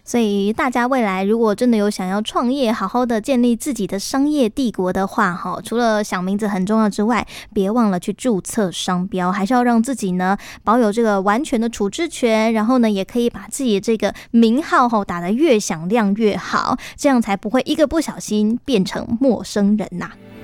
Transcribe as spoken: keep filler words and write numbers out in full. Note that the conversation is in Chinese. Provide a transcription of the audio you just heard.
所以大家未来如果真的有想要创业，好好的建立自己的商业帝国的话，除了想名字很重要之外，别忘了去注册商标，还是要让自己呢保有这个完全的处置权，然后呢也可以把自己的这个名号打得越响亮越好，这样才不会一个不小心变成陌生人呐、啊。